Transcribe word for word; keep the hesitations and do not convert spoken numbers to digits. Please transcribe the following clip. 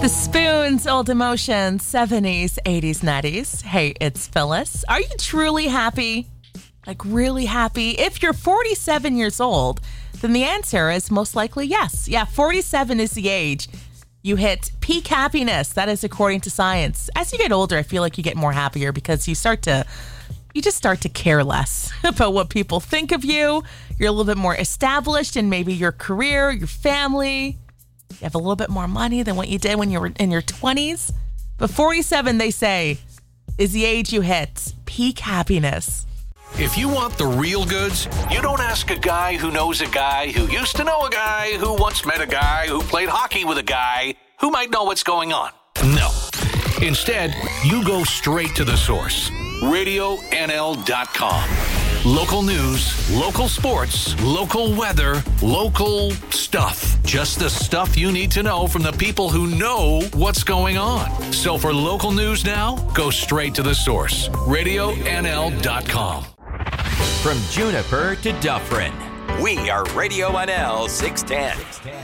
The Spoons, Old Emotions, seventies, eighties, nineties. Hey, it's Phyllis. Are you truly happy? Like really happy? If you're forty-seven years old, then the answer is most likely yes. Yeah, forty-seven is the age you hit peak happiness. That is according to science. As you get older, I feel like you get more happier because you start to, you just start to care less about what people think of you. You're a little bit more established in maybe your career, your family. You have a little bit more money than what you did when you were in your twenties. But forty-seven, they say, is the age you hit peak happiness. If you want the real goods, you don't ask a guy who knows a guy who used to know a guy who once met a guy who played hockey with a guy who might know what's going on. No. Instead, you go straight to the source. radio N L dot com. Local news, local sports, local weather, local stuff. Just the stuff you need to know from the people who know what's going on. So for local news now, go straight to the source. radio N L dot com. From Juniper to Dufferin, we are Radio N L six ten.